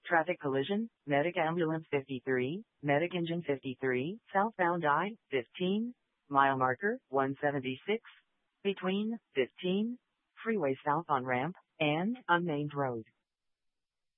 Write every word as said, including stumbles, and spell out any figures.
Traffic collision, medic ambulance fifty-three, medic engine fifty-three, southbound I fifteen, mile marker one seventy-six, between fifteen, freeway south on ramp, and unnamed road.